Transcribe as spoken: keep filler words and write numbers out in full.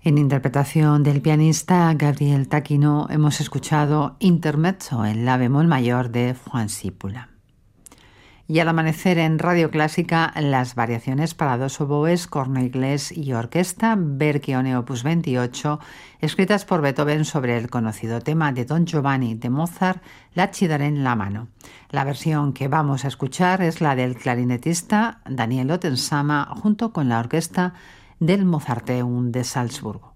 En interpretación del pianista Gabriel Taquino hemos escuchado Intermezzo en la bemol mayor de Franz Sipula. Y al amanecer en Radio Clásica, las variaciones para dos oboes, corno inglés y orquesta, Verchione opus veintiocho, escritas por Beethoven sobre el conocido tema de Don Giovanni de Mozart, La ci daré la mano. La versión que vamos a escuchar es la del clarinetista Daniel Ottensama junto con la orquesta del Mozarteum de Salzburgo.